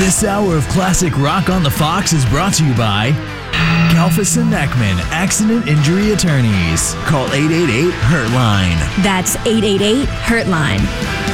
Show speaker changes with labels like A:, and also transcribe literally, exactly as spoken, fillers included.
A: This hour of classic rock on the Fox is brought to you by Kalfas and Neckman, Accident Injury Attorneys. Call eight eight eight, HURT-LINE.
B: That's eight eight eight, HURT-LINE.